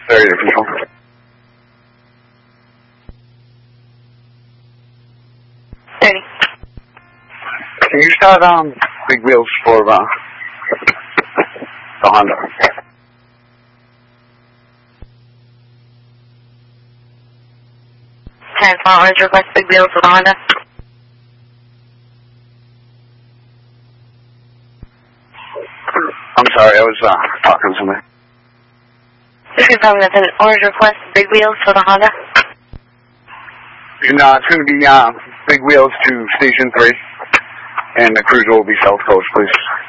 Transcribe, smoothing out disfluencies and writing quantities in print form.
area control. Ready. Can you start big wheels for the Honda? 10-4, orange request big wheels for the Honda. I'm sorry, I was talking to somebody. Just confirming that's an orange request big wheels for the Honda. No, it's going to be big wheels to Station 3, and the cruiser will be South Coast, please.